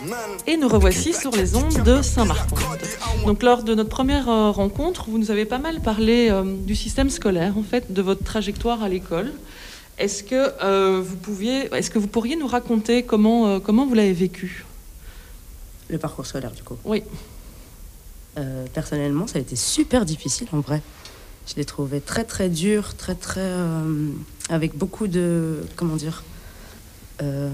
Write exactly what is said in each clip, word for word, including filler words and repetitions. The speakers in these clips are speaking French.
Et nous revoici sur les ondes de Saint-Marcoing. Donc lors de notre première euh, rencontre, vous nous avez pas mal parlé euh, du système scolaire, en fait, de votre trajectoire à l'école. Est-ce que, euh, vous, pouviez, est-ce que vous pourriez nous raconter comment, euh, comment vous l'avez vécu ? Le parcours scolaire, du coup. Oui. Euh, personnellement, ça a été super difficile, en vrai. Je l'ai trouvé très, très dur, très, très... Euh, avec beaucoup de... Comment dire euh,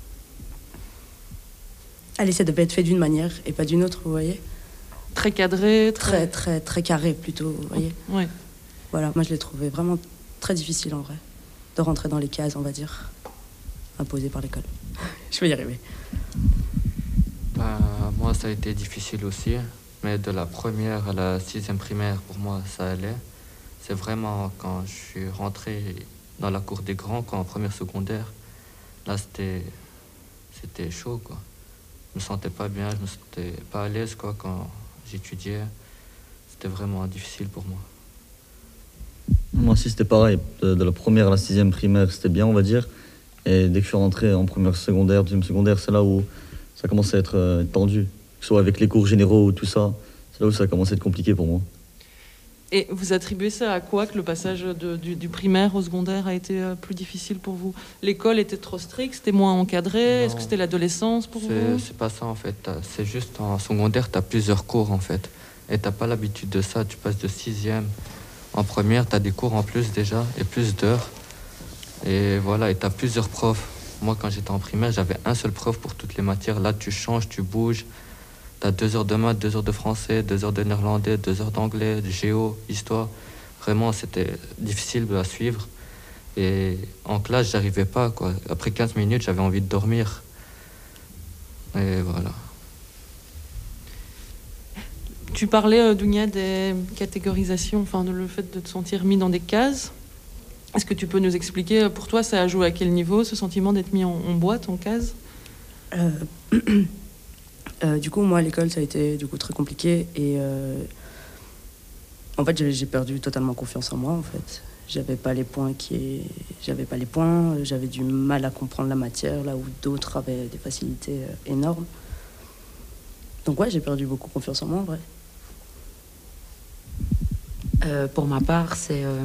Allez, ça devait être fait d'une manière et pas d'une autre, vous voyez. Très cadré, très... Très, très, très carré, plutôt, vous voyez. Oui. Voilà, moi, je l'ai trouvé vraiment très difficile, en vrai, de rentrer dans les cases, on va dire, imposées par l'école. Je vais y arriver. Ben, moi, ça a été difficile aussi, mais de la première à la sixième primaire, pour moi, ça allait. C'est vraiment quand je suis rentré dans la cour des grands, quand en première secondaire, là, c'était, c'était chaud, quoi. Je me sentais pas bien, je me sentais pas à l'aise, quoi, quand j'étudiais. C'était vraiment difficile pour moi. Moi aussi, c'était pareil. De, de la première à la sixième primaire, c'était bien, on va dire. Et dès que je suis rentré en première secondaire, deuxième secondaire, c'est là où ça commence à être euh, tendu. Que ce soit avec les cours généraux ou tout ça, c'est là où ça a commencé à être compliqué pour moi. Et vous attribuez ça à quoi, que le passage de, du, du primaire au secondaire a été euh, plus difficile pour vous ? L'école était trop stricte, c'était moins encadré ? Non. Est-ce que c'était l'adolescence pour c'est, vous ? C'est pas ça, en fait. C'est juste en secondaire, tu as plusieurs cours, en fait. Et tu n'as pas l'habitude de ça. Tu passes de sixième en première, tu as des cours en plus déjà, et plus d'heures. Et voilà, et tu as plusieurs profs. Moi, quand j'étais en primaire, j'avais un seul prof pour toutes les matières. Là, tu changes, tu bouges. Tu as deux heures de maths, deux heures de français, deux heures de néerlandais, deux heures d'anglais, de géo, histoire. Vraiment, c'était difficile à suivre. Et en classe, j'arrivais pas, quoi. Après quinze minutes, j'avais envie de dormir. Et voilà. Tu parlais, euh, Dounia, des catégorisations, enfin, de le fait de te sentir mis dans des cases. Est-ce que tu peux nous expliquer, pour toi, ça a joué à quel niveau, ce sentiment d'être mis en, en boîte, en case ? euh, euh, Du coup, moi, à l'école, ça a été du coup, très compliqué. Et euh, en fait, j'ai, j'ai perdu totalement confiance en moi, en fait. J'avais pas les points qui... J'avais pas les points, j'avais du mal à comprendre la matière, là où d'autres avaient des facilités euh, énormes. Donc ouais, j'ai perdu beaucoup confiance en moi, en vrai. Euh, pour ma part, c'est... Euh...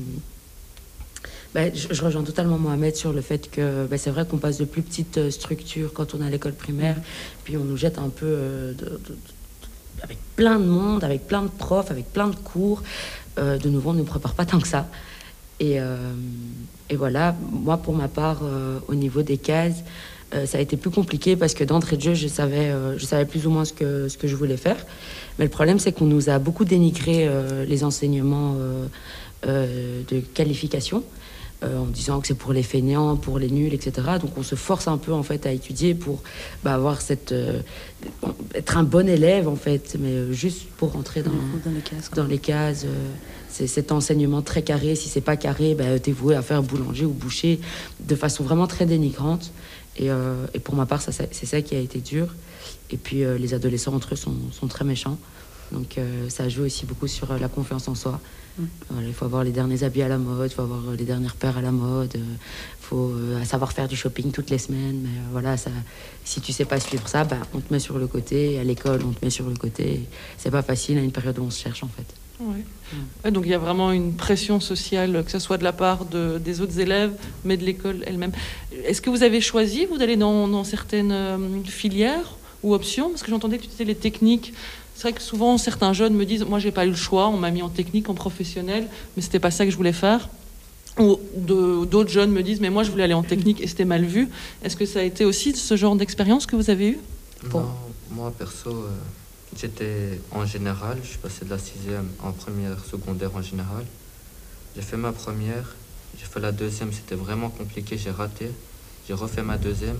Ben, je, je rejoins totalement Mohamed sur le fait que ben, c'est vrai qu'on passe de plus petites structures quand on est à l'école primaire, puis on nous jette un peu euh, de, de, de, avec plein de monde, avec plein de profs, avec plein de cours. Euh, de nouveau, on ne nous prépare pas tant que ça. Et, euh, et voilà, moi, pour ma part, euh, au niveau des cases, euh, ça a été plus compliqué parce que d'entrée de jeu, je savais, euh, je savais plus ou moins ce que, ce que je voulais faire. Mais le problème, c'est qu'on nous a beaucoup dénigré euh, les enseignements euh, euh, de qualification. Euh, en disant que c'est pour les fainéants, pour les nuls, et cetera. Donc on se force un peu en fait à étudier pour bah, avoir cette, euh, être un bon élève en fait, mais euh, juste pour rentrer dans, dans les cases. Dans les cases euh, c'est cet enseignement très carré. Si c'est pas carré, bah, t'es voué à faire boulanger ou boucher de façon vraiment très dénigrante. Et, euh, et pour ma part, ça, ça, c'est ça qui a été dur. Et puis euh, les adolescents entre eux sont, sont très méchants. Donc euh, ça joue aussi beaucoup sur euh, la confiance en soi. Mmh. Voilà, il faut avoir les derniers habits à la mode, il faut avoir euh, les dernières paires à la mode, il euh, faut euh, savoir faire du shopping toutes les semaines. Mais euh, voilà, ça, si tu sais pas suivre ça, bah, on te met sur le côté. Et à l'école, on te met sur le côté. C'est pas facile à une période où on se cherche en fait. Ouais. Mmh. Ouais, donc il y a vraiment une pression sociale, que ce soit de la part de, des autres élèves, mais de l'école elle-même. Est-ce que vous avez choisi, vous, d'aller dans, dans certaines euh, filières ou options ? Parce que j'entendais que tu disais les techniques. C'est vrai que souvent, certains jeunes me disent « Moi, j'ai pas eu le choix, on m'a mis en technique, en professionnel, mais c'était pas ça que je voulais faire. » Ou de, d'autres jeunes me disent « Mais moi, je voulais aller en technique et c'était mal vu. » Est-ce que ça a été aussi ce genre d'expérience que vous avez eue ? Non, moi, perso, euh, j'étais en général. Je suis passé de la sixième en première, secondaire en général. J'ai fait ma première, j'ai fait la deuxième, c'était vraiment compliqué, j'ai raté. J'ai refait ma deuxième.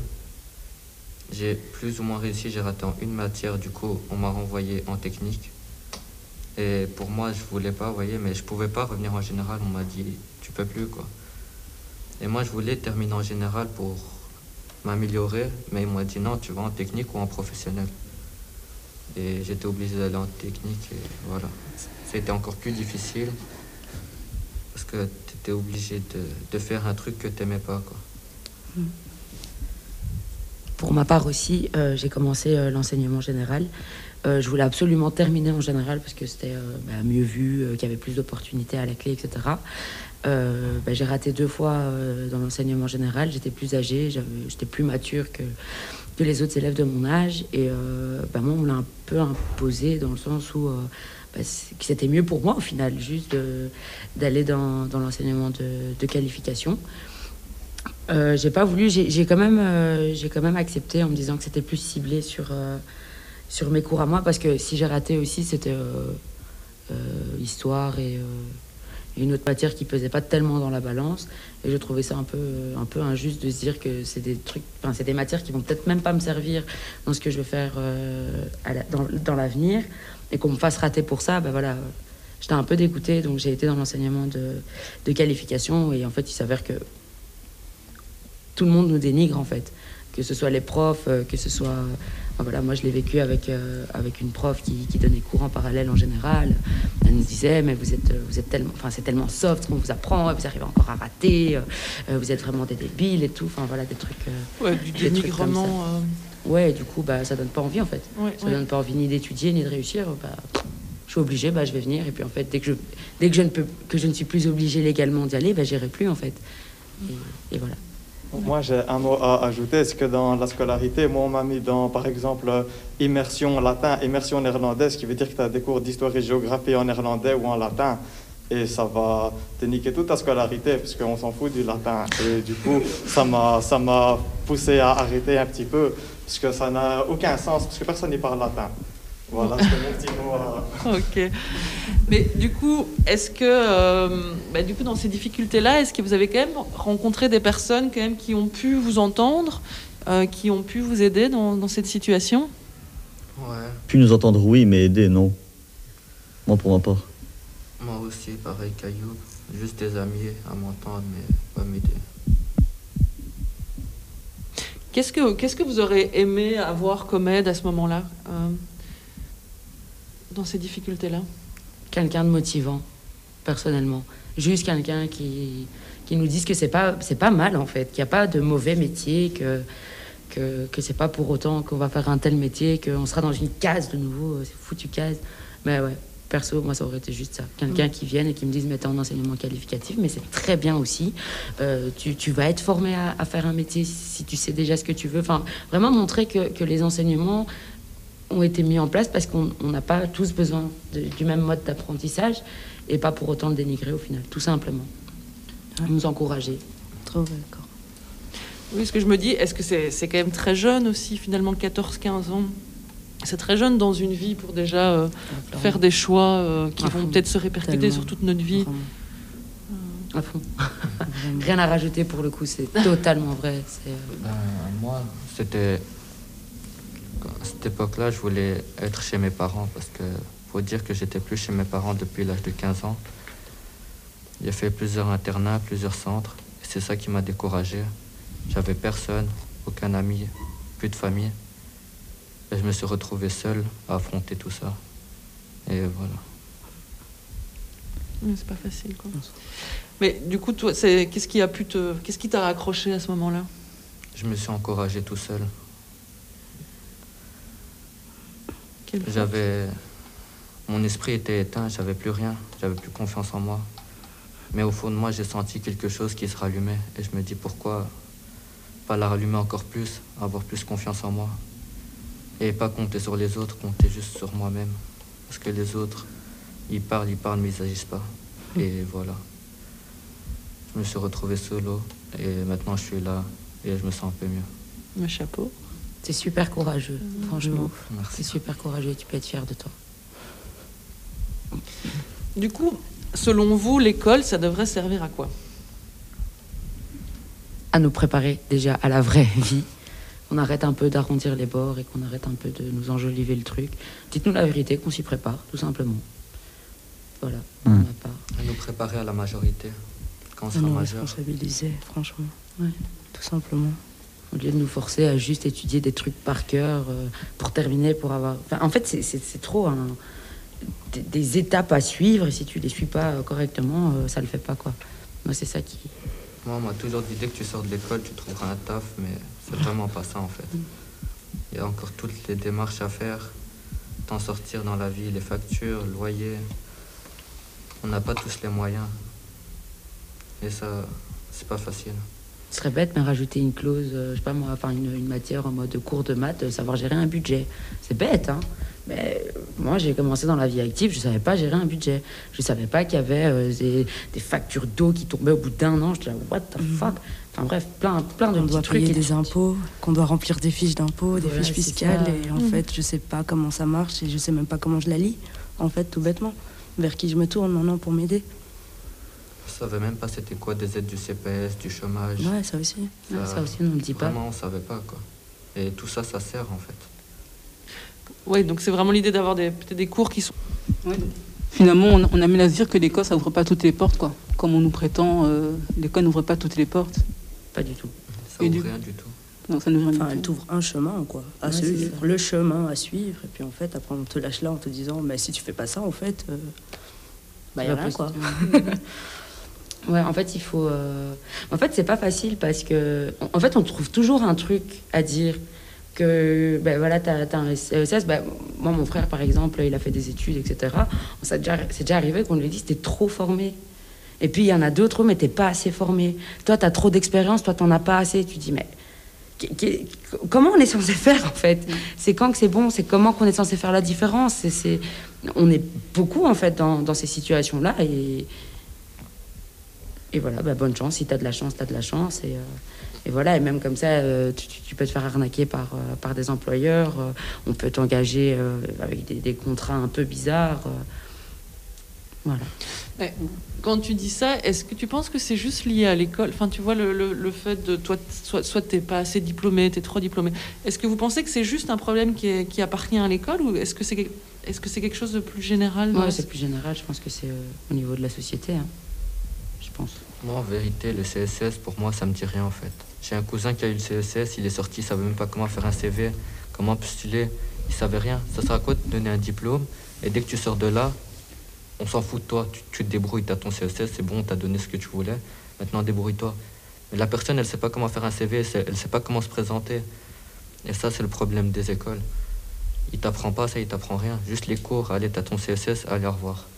J'ai plus ou moins réussi, j'ai raté en une matière, du coup on m'a renvoyé en technique. Et pour moi je voulais pas, vous voyez, mais je pouvais pas revenir en général, on m'a dit tu peux plus quoi. Et moi je voulais terminer en général pour m'améliorer, mais ils m'ont dit non, tu vas en technique ou en professionnel. Et j'étais obligé d'aller en technique et voilà. C'était encore plus difficile parce que tu étais obligé de, de faire un truc que tu n'aimais pas quoi. Mm. Pour ma part aussi, euh, j'ai commencé euh, l'enseignement général. Euh, je voulais absolument terminer en général parce que c'était euh, bah, mieux vu, euh, qu'il y avait plus d'opportunités à la clé, et cetera. Euh, bah, j'ai raté deux fois euh, dans l'enseignement général. J'étais plus âgée, j'avais, j'étais plus mature que, que les autres élèves de mon âge. Et euh, bah, moi, on me l'a un peu imposé dans le sens où euh, bah, que c'était mieux pour moi, au final, juste de, d'aller dans, dans l'enseignement de, de qualification. Euh, j'ai pas voulu, j'ai, j'ai, quand même, euh, j'ai quand même accepté en me disant que c'était plus ciblé sur, euh, sur mes cours à moi, parce que si j'ai raté aussi, c'était euh, euh, histoire et... Euh, une autre matière qui pesait pas tellement dans la balance, et je trouvais ça un peu un peu injuste de se dire que c'est des trucs, enfin c'est des matières qui vont peut-être même pas me servir dans ce que je vais faire euh, à la, dans, dans l'avenir, et qu'on me fasse rater pour ça. Ben voilà, j'étais un peu dégoûtée, donc j'ai été dans l'enseignement de, de qualification, et en fait il s'avère que tout le monde nous dénigre en fait, que ce soit les profs, que ce soit... Enfin, voilà, moi je l'ai vécu avec, euh, avec une prof qui, qui donnait cours en parallèle en général. Elle nous disait, mais vous êtes, vous êtes tellement... Enfin, c'est tellement soft ce qu'on vous apprend, vous arrivez encore à rater, euh, vous êtes vraiment des débiles et tout. Enfin, voilà, des trucs... Euh, ouais, du dénigrement... Euh... Ouais, du coup, bah, ça donne pas envie, en fait. Ouais, ça ouais. donne pas envie ni d'étudier, ni de réussir. Bah, je suis obligée, bah, je vais venir. Et puis, en fait, dès que je, dès que je, ne, peux, que je ne suis plus obligée légalement d'y aller, bah, j'irai plus, en fait. Et, et voilà. Moi, j'ai un mot à ajouter, c'est que dans la scolarité, moi, on m'a mis dans, par exemple, immersion latin, immersion néerlandaise, ce qui veut dire que tu as des cours d'histoire et géographie en néerlandais ou en latin. Et ça va te niquer toute ta scolarité, parce qu'on s'en fout du latin. Et du coup, ça m'a, ça m'a poussé à arrêter un petit peu, parce que ça n'a aucun sens, parce que personne n'y parle latin. Voilà, c'est mon petit mot. À... Ok. Mais du coup, est-ce que, euh, bah, du coup, dans ces difficultés-là, est-ce que vous avez quand même rencontré des personnes quand même qui ont pu vous entendre, euh, qui ont pu vous aider dans, dans cette situation? Ouais. Pu nous entendre, oui, mais aider, non. Moi, pour ma part. Moi aussi, pareil qu'Ayoub. Juste des amis à m'entendre, mais pas m'aider. Qu'est-ce que, qu'est-ce que vous aurez aimé avoir comme aide à ce moment-là, euh, dans ces difficultés-là? Quelqu'un de motivant, personnellement. Juste quelqu'un qui, qui nous dise que c'est pas, c'est pas mal, en fait, qu'il n'y a pas de mauvais métier, que, que, que c'est pas pour autant qu'on va faire un tel métier, qu'on sera dans une case de nouveau, c'est foutu case. Mais ouais, perso, moi, ça aurait été juste ça. Quelqu'un mmh. qui vienne et qui me dise, mais t'es en enseignement qualificatif, mais c'est très bien aussi. Euh, tu, tu vas être formé à, à faire un métier si tu sais déjà ce que tu veux. Enfin, vraiment montrer que, que les enseignements ont été mis en place parce qu'on n'a pas tous besoin de, du même mode d'apprentissage, et pas pour autant le dénigrer au final, tout simplement. Ouais. Nous encourager. Trop d'accord. Oui, ce que je me dis, est-ce que c'est, c'est quand même très jeune aussi, finalement, quatorze quinze ans? C'est très jeune dans une vie pour déjà euh, ouais, faire des choix euh, qui à vont fond. Peut-être se répercuter Tellement. Sur toute notre vie. À fond. Rien à rajouter pour le coup, c'est totalement vrai. C'est... Ben, moi, c'était... À cette époque-là, je voulais être chez mes parents parce que faut dire que j'étais plus chez mes parents depuis l'âge de quinze ans. J'ai fait plusieurs internats, plusieurs centres, et c'est ça qui m'a découragé. J'avais personne, aucun ami, plus de famille. Et je me suis retrouvé seul à affronter tout ça. Et voilà. Mais c'est pas facile, quoi. Mais du coup, toi, c'est... Qu'est-ce qui a pu te... Qu'est-ce qui t'a raccroché à ce moment-là? Je me suis encouragé tout seul. J'avais... Mon esprit était éteint, j'avais plus rien, j'avais plus confiance en moi. Mais au fond de moi, j'ai senti quelque chose qui se rallumait. Et je me dis, pourquoi pas la rallumer encore plus, avoir plus confiance en moi. Et pas compter sur les autres, compter juste sur moi-même. Parce que les autres, ils parlent, ils parlent, mais ils n'agissent pas. Et voilà. Je me suis retrouvé solo, et maintenant je suis là, et je me sens un peu mieux. Un chapeau. C'est super courageux, mmh. franchement. Merci. C'est super courageux et tu peux être fier de toi. Du coup, selon vous, l'école, ça devrait servir à quoi? À nous préparer déjà à la vraie vie. Qu'on arrête un peu d'arrondir les bords et qu'on arrête un peu de nous enjoliver le truc. Dites-nous la vérité, qu'on s'y prépare, tout simplement. Voilà, pour mmh. ma part. À nous préparer à la majorité, quand on sera nous majeur. Responsabiliser, franchement. Ouais, tout simplement. Au lieu de nous forcer à juste étudier des trucs par cœur euh, pour terminer, pour avoir... Enfin, en fait, c'est, c'est, c'est trop un... des, des étapes à suivre, et si tu les suis pas euh, correctement, euh, ça le fait pas, quoi. Moi, c'est ça qui... Moi, on m'a toujours dit, dès que tu sors de l'école, tu trouveras un taf, mais C'est vraiment pas ça en fait. Il y a encore toutes les démarches à faire, t'en sortir dans la vie, les factures, le loyer. On n'a pas tous les moyens. Et ça, c'est pas facile. Ce serait bête, mais rajouter une clause, euh, je sais pas moi, enfin une, une matière en mode cours de maths, euh, savoir gérer un budget. C'est bête, hein. Mais euh, moi, j'ai commencé dans la vie active, je savais pas gérer un budget. Je savais pas qu'il y avait euh, des, des factures d'eau qui tombaient au bout d'un an. Je disais, what the fuck. Enfin bref, plein, plein de On petits doit trucs. payer et des tu- impôts, qu'on doit remplir des fiches d'impôts, des Voilà, fiches c'est fiscales. ça. Et en Mhm. fait, je sais pas comment ça marche et je sais même pas comment je la lis. En fait, tout bêtement. Vers qui je me tourne maintenant pour m'aider. Je savais même pas c'était quoi des aides du C P S, du chômage. Ouais, ça aussi. Ah, ça aussi, on ne le dit pas. Vraiment, on savait pas quoi. Et tout ça, ça sert en fait. Oui, donc c'est vraiment l'idée d'avoir des, peut-être des cours qui sont... Ouais, donc, finalement, on, on amène à se dire que l'école, ça n'ouvre pas toutes les portes, quoi. Comme on nous prétend, euh, l'école n'ouvre pas toutes les portes. Pas du tout. Ça Et ouvre du- rien du tout. Donc ça n'ouvre rien Enfin, du elle tout. t'ouvre un chemin, quoi, à Ouais, c'est suivre, ça. le chemin à suivre. Et puis en fait, après, on te lâche là en te disant, mais si tu fais pas ça, en fait, euh, bah, y a C'est rien, pas quoi. possible. Ouais, en fait, il faut. euh, En fait, c'est pas facile parce que. En fait, on trouve toujours un truc à dire. Que, ben voilà, t'as, t'as un C E S S. Ben, moi, mon frère, par exemple, il a fait des études, et cetera. Ça déjà, c'est déjà arrivé qu'on lui dise, t'es trop formé. Et puis, il y en a d'autres, mais t'es pas assez formé. Toi, t'as trop d'expérience, toi, t'en as pas assez. Tu dis, mais. qu'est- qu'est- Comment on est censé faire, en fait? C'est quand que c'est bon? C'est comment qu'on est censé faire la différence? C'est, c'est... On est beaucoup, en fait, dans, dans ces situations-là. Et. Et voilà, bah, bonne chance. Si tu as de la chance, tu as de la chance. Et, euh, et voilà, et même comme ça, euh, tu, tu- tu peux te faire arnaquer par, euh, par des employeurs. euh, on peut t'engager euh, avec des, des contrats un peu bizarres. euh, voilà. Mais quand tu dis ça, est-ce que tu penses que c'est juste lié à l'école? Enfin, tu vois, le, le, le fait de toi, soit, soit tu n'es pas assez diplômé, tu es trop diplômé. Est-ce que vous pensez que c'est juste un problème qui, est, qui appartient à l'école ou est-ce que c'est est-ce que c'est quelque chose de plus général dans Ouais, la- c'est plus général. Je pense que c'est euh, au niveau de la société. hein. Je pense. Moi, en vérité, le C S S, pour moi, ça me dit rien en fait. J'ai un cousin qui a eu le C S S, il est sorti, il savait même pas comment faire un C V, comment postuler, il savait rien. Ça sert à quoi de te donner un diplôme? Et dès que tu sors de là, on s'en fout de toi, tu, tu te débrouilles, tu as ton C S S, c'est bon, tu as donné ce que tu voulais, maintenant débrouille-toi. Mais la personne, elle sait pas comment faire un C V, elle sait pas comment se présenter. Et ça, c'est le problème des écoles. Il t'apprend pas ça, il t'apprend rien. Juste les cours, allez, tu as ton C S S, allez, au revoir.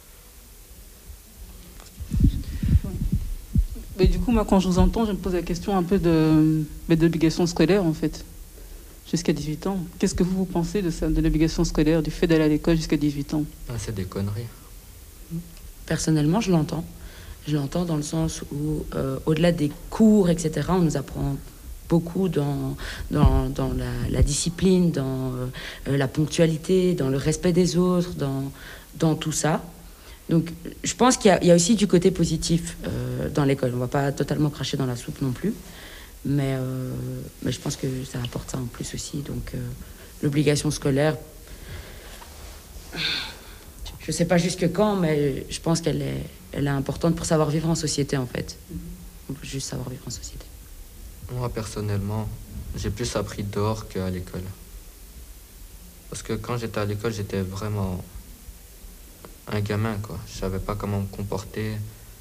Mais du coup, moi, quand je vous entends, je me pose la question un peu de, mais de l'obligation scolaire, en fait, jusqu'à dix-huit ans. Qu'est-ce que vous, vous pensez de ça, de l'obligation scolaire, du fait d'aller à l'école jusqu'à dix-huit ans? Ah, c'est des conneries. Personnellement, je l'entends. Je l'entends dans le sens où, euh, au-delà des cours, et cetera, on nous apprend beaucoup dans, dans, dans la, la discipline, dans euh, la ponctualité, dans le respect des autres, dans, dans tout ça. Donc, je pense qu'il y a, il y a aussi du côté positif euh, dans l'école. On ne va pas totalement cracher dans la soupe non plus. Mais, euh, mais je pense que ça apporte ça en plus aussi. Donc, euh, l'obligation scolaire, je ne sais pas jusque quand, mais je pense qu'elle est, elle est importante pour savoir vivre en société, en fait. On peut juste savoir vivre en société. Moi, personnellement, j'ai plus appris dehors qu'à l'école. Parce que quand j'étais à l'école, j'étais vraiment un gamin, quoi. Je savais pas comment me comporter,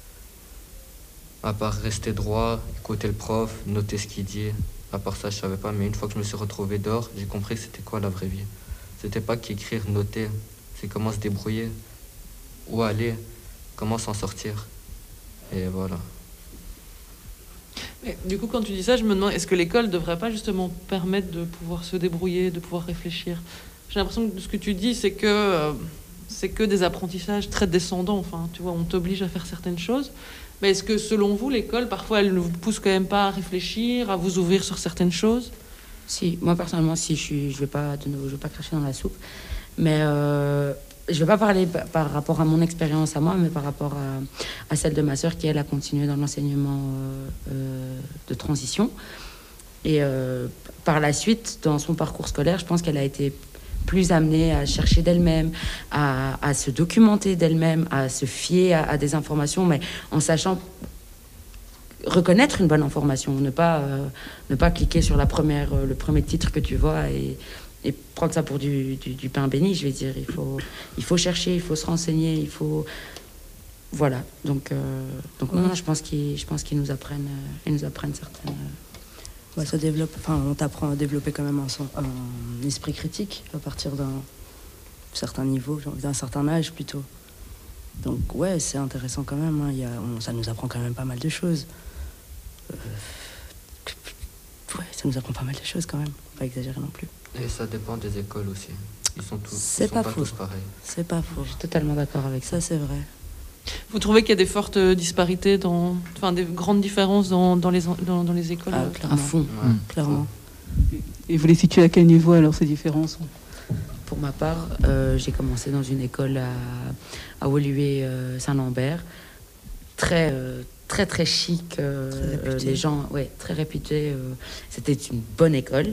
à part rester droit, écouter le prof, noter ce qu'il dit. À part ça, je savais pas. Mais une fois que je me suis retrouvé dehors, j'ai compris que c'était quoi la vraie vie. C'était pas qu'écrire, noter, c'est comment se débrouiller, où aller, comment s'en sortir. Et voilà. Mais du coup, quand tu dis ça, je me demande, est-ce que l'école ne devrait pas justement permettre de pouvoir se débrouiller, de pouvoir réfléchir? J'ai l'impression que ce que tu dis, c'est que, euh, c'est que des apprentissages très descendants. Enfin, tu vois, on t'oblige à faire certaines choses. Mais est-ce que, selon vous, l'école, parfois, elle ne vous pousse quand même pas à réfléchir, à vous ouvrir sur certaines choses? Si, moi personnellement, si je suis, je vais pas de nouveau, je vais pas cracher dans la soupe, mais euh, je vais pas parler par, par rapport à mon expérience à moi, mais par rapport à, à celle de ma sœur qui elle a continué dans l'enseignement euh, euh, de transition. Et euh, par la suite, dans son parcours scolaire, je pense qu'elle a été plus amenée à chercher d'elle-même, à, à se documenter d'elle-même, à se fier à, à des informations, mais en sachant reconnaître une bonne information, ne pas, euh, ne pas cliquer sur la première, euh, le premier titre que tu vois et, et prendre ça pour du, du, du pain béni, je vais dire. Il faut, il faut chercher, il faut se renseigner, il faut... Voilà. Donc, euh, donc non, non, je pense qu'ils je pense qu'ils nous apprennent, euh, ils nous apprennent certaines... euh, Bah, ça développe, enfin, on t'apprend à développer quand même un, sen- un esprit critique à partir d'un certain niveau, genre, d'un certain âge plutôt. Donc ouais, c'est intéressant quand même. Hein. Il y a, on- ça nous apprend quand même pas mal de choses. Euh, ouais, ça nous apprend pas mal de choses quand même. Faut pas exagérer non plus. Et ça dépend des écoles aussi. Ils sont tous, C'est ils sont pas pas faux. tous pareils. C'est pas faux. Je suis totalement d'accord avec ça. Ça c'est vrai. Vous trouvez qu'il y a des fortes disparités, dans, enfin des grandes différences dans, dans, les, dans, dans les écoles Ah, euh, clairement. À fond. Ouais. Clairement. Et vous les situez à quel niveau alors ces différences? Pour ma part, euh, j'ai commencé dans une école à, à Woluwe euh, Saint-Lambert, très, euh, très très chic. euh, Très réputée. euh, les gens, ouais, très réputés. euh, C'était une bonne école.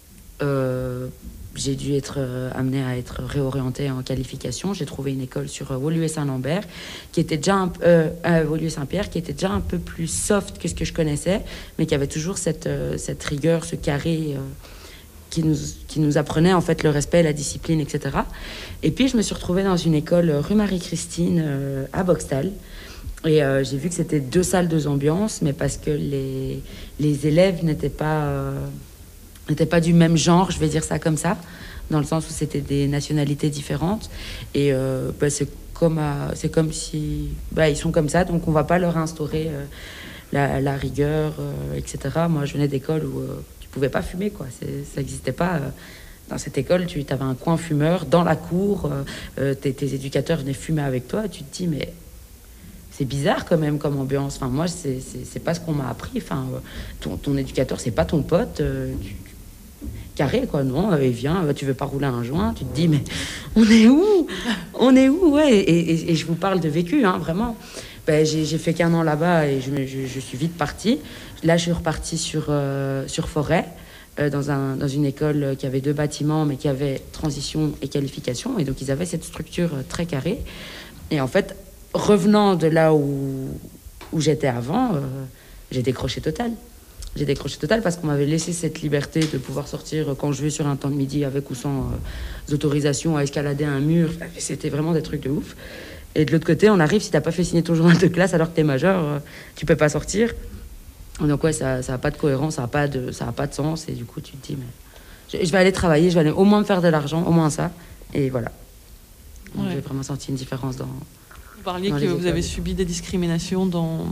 Euh, j'ai dû être euh, amenée à être réorientée en qualification. J'ai trouvé une école sur euh, Woluwe Saint-Lambert, qui était déjà un, p- euh, à Woluwe Saint-Pierre, qui était déjà un peu plus soft que ce que je connaissais, mais qui avait toujours cette, euh, cette rigueur, ce carré. euh, qui nous, qui nous apprenait en fait le respect, la discipline, et cetera. Et puis je me suis retrouvée dans une école euh, rue Marie-Christine euh, à Boxtal. Et euh, j'ai vu que c'était deux salles, deux ambiances, mais parce que les, les élèves n'étaient pas, euh, n'étaient pas du même genre, je vais dire ça comme ça, dans le sens où c'était des nationalités différentes. Et euh, bah, c'est comme, à- c'est comme si... Bah, ils sont comme ça, donc on va pas leur instaurer euh, la, la rigueur, euh, et cetera. Moi, je venais d'école où... euh, tu pouvais pas fumer, quoi. C'est- ça n'existait pas. euh. Dans cette école, tu avais un coin fumeur dans la cour. euh, euh, tes, tes éducateurs venaient fumer avec toi. Et tu te dis, mais c'est bizarre quand même comme ambiance. Enfin, moi, c'est c'est- c'est pas ce qu'on m'a appris. Enfin, euh, ton, ton éducateur, c'est pas ton pote. euh, tu- tu- carré, quoi. Non, euh, il vient, euh, tu veux pas rouler un joint. Tu te dis, mais on est où? On est où? Ouais. Et, et- et je vous parle de vécu, hein, vraiment. Ben, j'ai j'ai fait qu'un an là-bas et je, me- je- je suis vite partie. Là, je suis repartie sur, euh, sur Forêt, euh, dans, un, dans une école euh, qui avait deux bâtiments, mais qui avait transition et qualification. Et donc, ils avaient cette structure euh, très carrée. Et en fait, revenant de là où, où j'étais avant, euh, j'ai décroché total. J'ai décroché total parce qu'on m'avait laissé cette liberté de pouvoir sortir quand je veux sur un temps de midi avec ou sans euh, autorisation à escalader un mur. C'était vraiment des trucs de ouf. Et de l'autre côté, on arrive, si t'as pas fait signer ton journal de classe alors que t'es majeur, euh, tu peux pas sortir. Donc ouais, ça n'a pas de cohérence, ça n'a pas de, ça a pas de sens. Et du coup, tu te dis, mais je, je vais aller travailler, je vais aller au moins me faire de l'argent, au moins ça. Et voilà. Donc, Ouais. j'ai vraiment senti une différence dans... Vous parliez Dans que les vous écoles. avez subi des discriminations dans,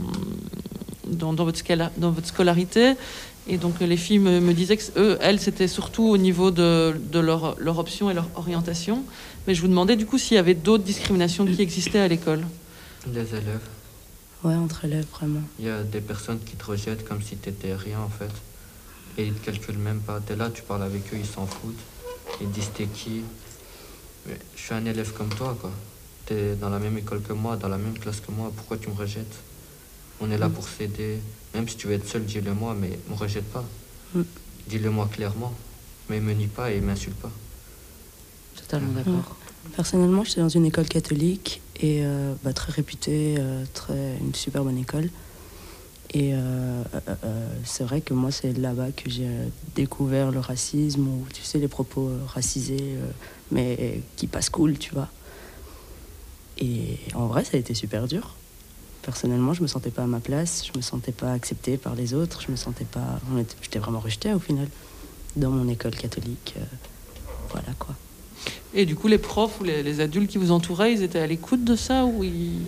dans, dans, votre, scala- dans votre scolarité. Et donc les filles me, me disaient que eux, elles, c'était surtout au niveau de, de leur, leur option et leur orientation. Mais je vous demandais du coup s'il y avait d'autres discriminations qui existaient à l'école. Les élèves, Ouais, entre élèves, vraiment. il y a des personnes qui te rejettent comme si t'étais rien en fait. Et ils te calculent même pas. T'es là, tu parles avec eux, ils s'en foutent. Ils disent t'es qui? Mais je suis un élève comme toi, quoi. T'es dans la même école que moi, dans la même classe que moi. Pourquoi tu me rejettes? On est là pour s'aider. Même si tu veux être seul, dis-le moi, mais me rejette pas. Mm. Dis-le moi clairement. Mais me nie pas et m'insulte pas. Totalement d'accord. Personnellement, j'étais dans une école catholique et euh, bah, très réputée, euh, très, une super bonne école. Et euh, euh, euh, c'est vrai que moi, c'est là-bas que j'ai euh, découvert le racisme ou, tu sais, les propos euh, racisés, euh, mais qui passent cool, tu vois. Et en vrai, ça a été super dur. Personnellement, je me sentais pas à ma place, je me sentais pas acceptée par les autres, je me sentais pas... on était- J'étais vraiment rejetée au final, dans mon école catholique. euh, voilà, quoi. Et du coup, les profs ou les, les adultes qui vous entouraient, ils étaient à l'écoute de ça ou ils...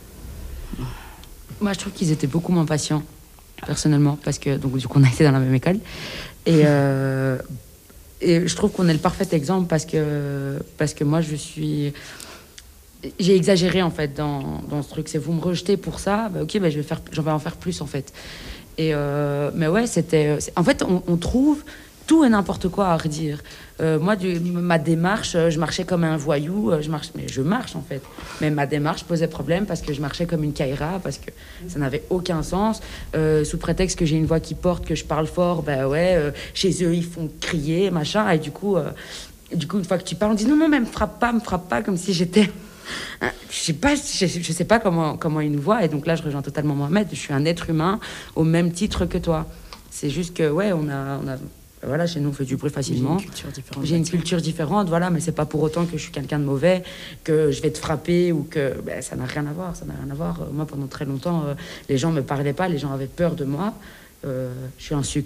Moi, je trouve qu'ils étaient beaucoup moins patients, personnellement, parce que donc du coup, on a été dans la même école. Et, euh, et je trouve qu'on est le parfait exemple parce que, parce que moi, je suis... J'ai exagéré, en fait, dans, dans ce truc. C'est vous me rejetez pour ça, bah, ok, bah, je vais faire, j'en vais en faire plus, en fait. Et euh, mais ouais, c'était... c'est- En fait, on, on trouve tout et n'importe quoi à redire. Euh, moi, du, ma démarche, euh, je marchais comme un voyou. euh, Je marche, mais je marche, en fait. Mais ma démarche posait problème parce que je marchais comme une caïra, parce que ça n'avait aucun sens. Euh, sous prétexte que j'ai une voix qui porte, que je parle fort, ben ouais, euh, chez eux, ils font crier, machin. Et du coup, euh, du coup, une fois que tu parles, on dit non, non, mais me frappe pas, me frappe pas, comme si j'étais... Hein, Je sais pas, je, je sais pas comment, comment ils nous voient. Et donc là, je rejoins totalement Mohamed. Je suis un être humain au même titre que toi. C'est juste que, ouais, on a... On a voilà, chez nous, on fait du bruit facilement. J'ai une culture différente. J'ai une culture différente, voilà, mais c'est pas pour autant que je suis quelqu'un de mauvais, que je vais te frapper ou que ben, ça n'a rien à voir, ça n'a rien à voir. Euh, Moi, pendant très longtemps, euh, les gens me parlaient pas, les gens avaient peur de moi. Euh, je suis un sucre. Hein.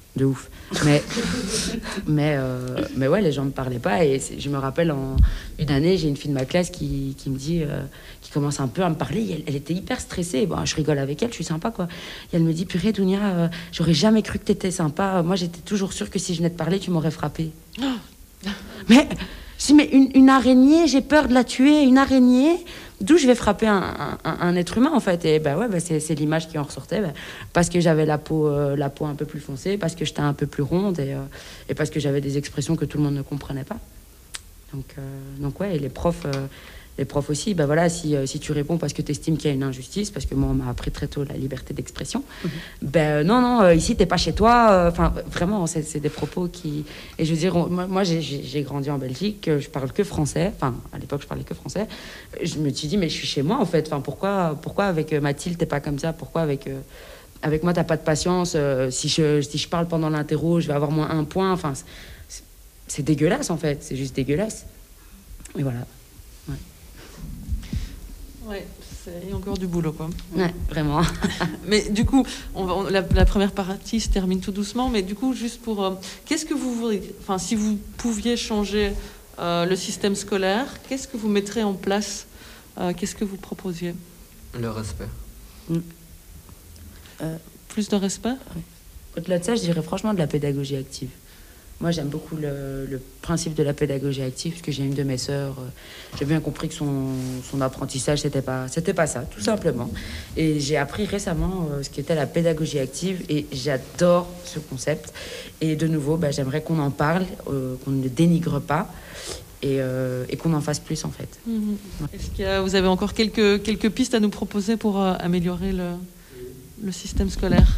de ouf. Mais, mais, euh, mais ouais, les gens me parlaient pas. Et je me rappelle, en une année, j'ai une fille de ma classe qui, qui me dit, euh, qui commence un peu à me parler. Elle, elle était hyper stressée. Bon, je rigole avec elle, je suis sympa, quoi. Et elle me dit, purée, Dounia, euh, j'aurais jamais cru que t'étais sympa. Moi, j'étais toujours sûre que si je venais te parler, tu m'aurais frappé. Mais, je dis, mais une, une araignée, j'ai peur de la tuer. Une araignée, d'où je vais frapper un, un, un être humain, en fait. Et ben ouais, ben c'est, c'est l'image qui en ressortait. Ben, parce que j'avais la peau, euh, la peau un peu plus foncée, parce que j'étais un peu plus ronde et, euh, et parce que j'avais des expressions que tout le monde ne comprenait pas. Donc, euh, donc ouais, et les profs, euh, les profs aussi, ben voilà, si, euh, si tu réponds parce que tu estimes qu'il y a une injustice, parce que moi, on m'a appris très tôt la liberté d'expression, mmh. ben euh, non, non, euh, ici, t'es pas chez toi. Enfin, euh, vraiment, c'est, c'est des propos qui... Et je veux dire, on, moi, moi j'ai, j'ai grandi en Belgique, je parle que français. Enfin, à l'époque, je parlais que français. Je me suis dit, mais je suis chez moi, en fait. Enfin, pourquoi, pourquoi avec euh, Mathilde, t'es pas comme ça? Pourquoi avec... Euh, avec moi, t'as pas de patience. Euh, si, je, si je parle pendant l'interro, je vais avoir moins un point. Enfin, c'est, c'est dégueulasse, en fait. C'est juste dégueulasse. Et voilà. Ouais. Ouais, il y a encore du boulot, quoi. Ouais, vraiment. Mais du coup, on va, on, la, la première partie se termine tout doucement, mais du coup, juste pour... Euh, qu'est-ce que vous voudriez... Enfin, si vous pouviez changer euh, le système scolaire, qu'est-ce que vous mettrez en place? euh, Qu'est-ce que vous proposiez? Le respect. Mm. Euh, Plus de respect? Ouais. Au-delà de ça, je dirais franchement de la pédagogie active. Moi, j'aime beaucoup le, le principe de la pédagogie active, parce que j'ai une de mes sœurs, euh, j'ai bien compris que son, son apprentissage, c'était pas, c'était pas ça, tout simplement. Et j'ai appris récemment euh, ce qu'était la pédagogie active, et j'adore ce concept. Et de nouveau, bah, j'aimerais qu'on en parle, euh, qu'on ne le dénigre pas, et, euh, et qu'on en fasse plus, en fait. Mmh. Ouais. Est-ce que vous avez encore quelques, quelques pistes à nous proposer pour euh, améliorer le, le système scolaire?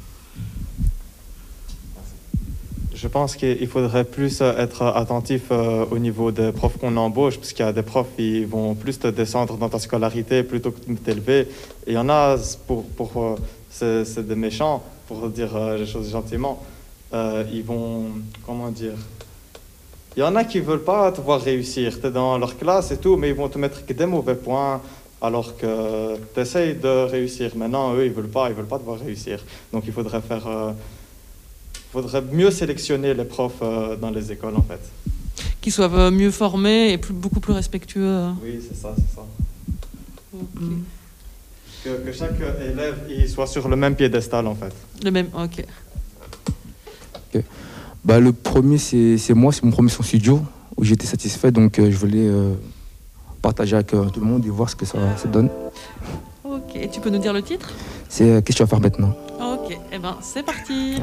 Je pense qu'il faudrait plus être attentif au niveau des profs qu'on embauche, parce qu'il y a des profs qui vont plus te descendre dans ta scolarité plutôt que de t'élever. Et il y en a, pour, pour, c'est, c'est des méchants, pour dire les choses gentiment. Euh, ils vont, comment dire, il y en a qui ne veulent pas te voir réussir. Tu es dans leur classe et tout, mais ils vont te mettre que des mauvais points, alors que tu essayes de réussir. Maintenant, eux, ils ne veulent pas, ils veulent pas te voir réussir. Donc il faudrait faire... Euh, Il faudrait mieux sélectionner les profs euh, dans les écoles, en fait. Qu'ils soient mieux formés et plus, beaucoup plus respectueux. Oui, c'est ça, c'est ça. Okay. Mm. Que, que chaque élève il soit sur le même piédestal, en fait. Le même, ok. okay. Bah, le premier, c'est, c'est moi, c'est mon premier son studio, où j'étais satisfait, donc euh, je voulais euh, partager avec euh, tout le monde et voir ce que ça, ça donne. Ok, et tu peux nous dire le titre? C'est euh, Qu'est-ce que tu vas faire maintenant? Ok, et eh ben c'est parti.